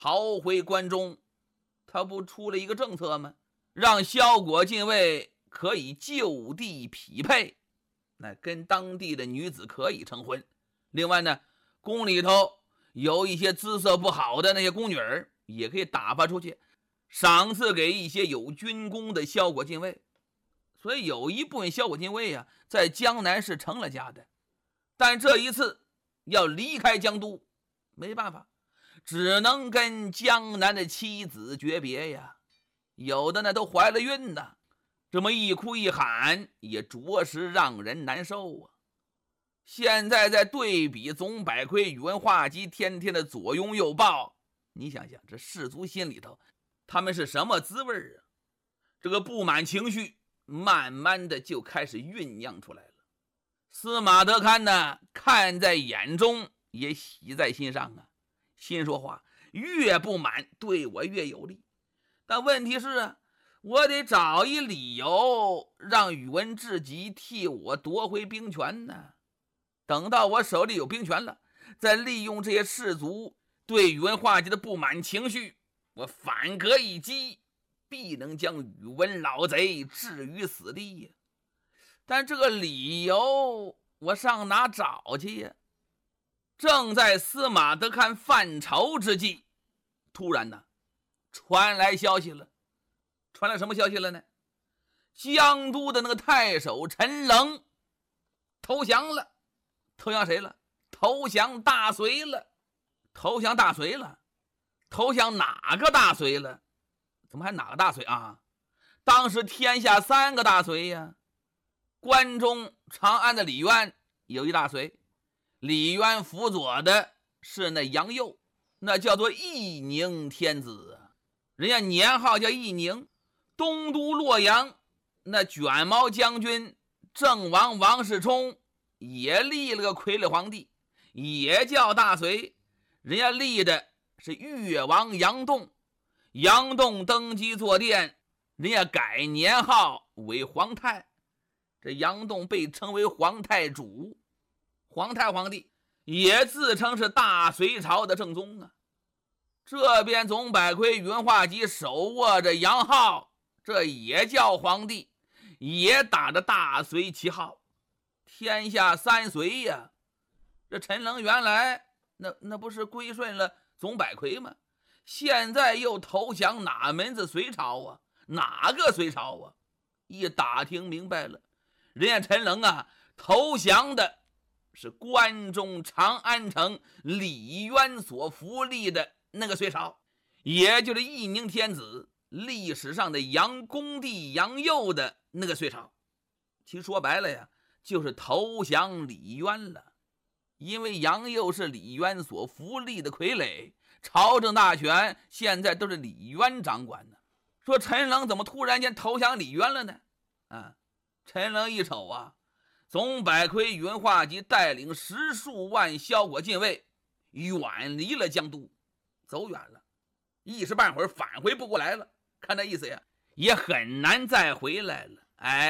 逃回关中，他不出了一个政策吗？让萧果进位可以就地匹配，那跟当地的女子可以成婚。另外呢，宫里头有一些姿色不好的那些宫女儿，也可以打发出去，赏赐给一些有军功的萧果进位。所以有一部分萧果进位啊，在江南是成了家的，但这一次要离开江都，没办法，只能跟江南的妻子诀别呀。有的呢都怀了孕呢，这么一哭一喊，也着实让人难受啊。现在再对比总百魁宇文化及天天的左拥右抱，你想想这士卒心里头他们是什么滋味啊？这个不满情绪慢慢的就开始酝酿出来了。司马德堪呢，看在眼中，也喜在心上啊。心说话，越不满对我越有利。但问题是啊，我得找一理由让宇文智及替我夺回兵权呢。等到我手里有兵权了，再利用这些士卒对宇文化及的不满情绪，我反戈一击，必能将宇文老贼置于死地呀。但这个理由我上哪找去呀？正在司马德堪犯愁之际，突然呢，传来消息了。传来什么消息了呢？江都的那个太守陈冷投降了。投降谁了？投降大隋了。投降大隋了？投降哪个大隋了？怎么还哪个大隋啊？当时天下3个大隋呀。关中长安的李渊有一大隋，李渊辅佐的是那杨佑，那叫做义宁天子啊，人家年号叫义宁。东都洛阳那卷毛将军郑王王世充也立了个傀儡皇帝，也叫大隋，人家立的是越王杨栋。杨栋登基坐殿，人家改年号为皇太，这杨栋被称为皇太主。皇太皇帝也自称是大隋朝的正宗啊。这边总百魁宇文化及手握着杨号，这也叫皇帝，也打着大隋旗号，天下3隋呀。这陈冷原来那不是归顺了总百魁吗？现在又投降哪门子隋朝啊？哪个隋朝啊？一打听明白了，人家陈冷啊，投降的是关中长安城李渊所扶立的那个隋朝，也就是义宁天子历史上的杨公帝杨佑的那个隋朝。其实说白了呀，就是投降李渊了。因为杨佑是李渊所扶立的傀儡，朝政大权现在都是李渊掌管的。说陈冷怎么突然间投降李渊了呢？陈冷一瞅啊，总百魁宇文化及带领10数万萧果禁卫远离了江都，走远了，一时半会儿返回不过来了。看这意思呀，也很难再回来了。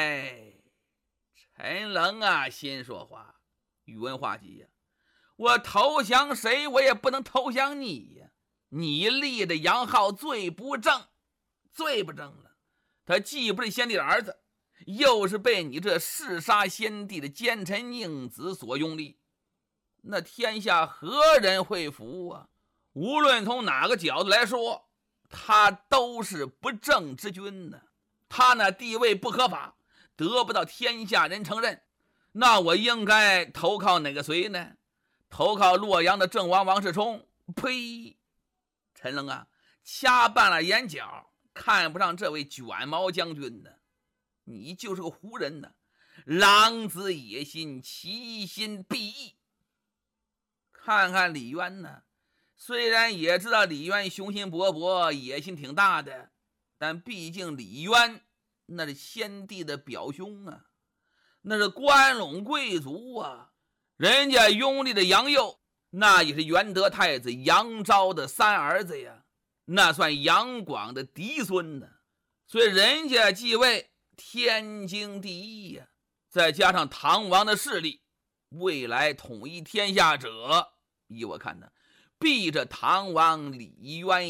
陈冷啊，心说话，宇文化及呀，我投降谁我也不能投降你呀。你立的杨浩最不正了，他既不是先帝的儿子，又是被你这弑杀先帝的奸臣佞子所拥立，那天下何人会服啊？无论从哪个角度来说，他都是不正之君呢。他那地位不合法，得不到天下人承认，那我应该投靠哪个隋呢？投靠洛阳的郑王王世充？呸！陈冷啊，掐半了眼角，看不上这位卷毛将军呢。你就是个胡人呢，狼子野心，其心必异。看看李渊呢，虽然也知道李渊雄心勃勃，野心挺大的，但毕竟李渊那是先帝的表兄啊，那是关陇贵族啊。人家拥立的杨佑，那也是元德太子杨昭的3儿子呀，那算杨广的嫡孙呢。所以人家继位天经地义呀。再加上唐王的势力，未来统一天下者，依我看呢， 逼着唐王李渊